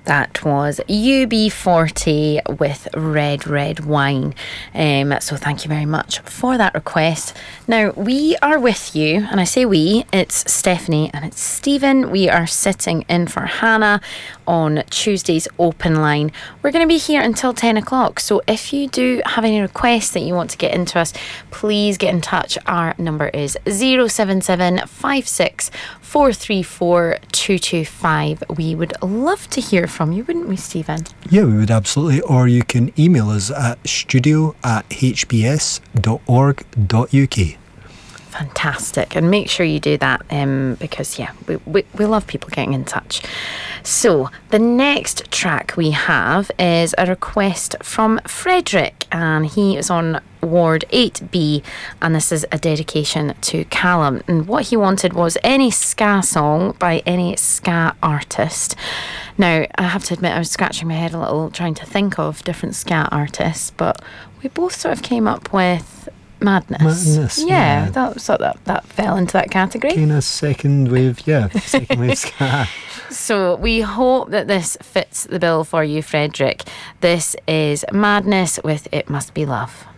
That was UB40 with Red Red Wine. So thank you very much for that request. Now, we are with you, and I say we, it's Stephanie and it's Stephen. We are sitting in for Hannah on Tuesday's open line. We're going to be here until 10 o'clock. So if you do have any requests that you want to get into us, please get in touch. Our number is 077 56 434 225. We would love to hear from you, wouldn't we, Stephen? Yeah, we would absolutely. Or you can email us at studio@hbs.org.uk. Fantastic. And make sure you do that because, we love people getting in touch. So the next track we have is a request from Frederick, and he is on Ward 8B, and this is a dedication to Callum. And what he wanted was any ska song by any ska artist. Now, I have to admit, I was scratching my head a little trying to think of different ska artists, but we both sort of came up with Madness. Yeah. That fell into that category. Kind of second wave ska. So we hope that this fits the bill for you, Frederick. This is Madness with It Must Be Love.